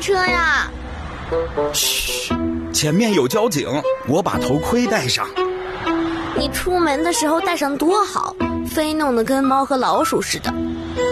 车呀？ 嘘，前面有交警，我把头盔戴上。 你出门的时候戴上多好，非弄得跟猫和老鼠似的。